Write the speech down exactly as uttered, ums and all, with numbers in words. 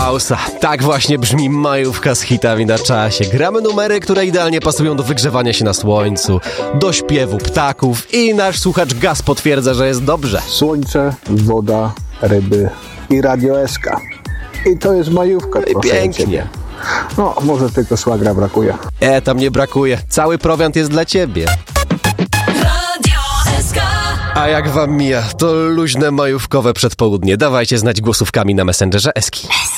House'a. Tak właśnie brzmi majówka z hitami na czasie. Gramy numery, które idealnie pasują do wygrzewania się na słońcu, do śpiewu ptaków i nasz słuchacz Gaz potwierdza, że jest dobrze. Słońce, woda, ryby i Radio S K. I to jest majówka. I pięknie. No, może tylko szwagra brakuje. E, tam nie brakuje. Cały prowiant jest dla ciebie. A jak wam mija, to luźne majówkowe przedpołudnie. Dawajcie znać głosówkami na Messengerze Eski.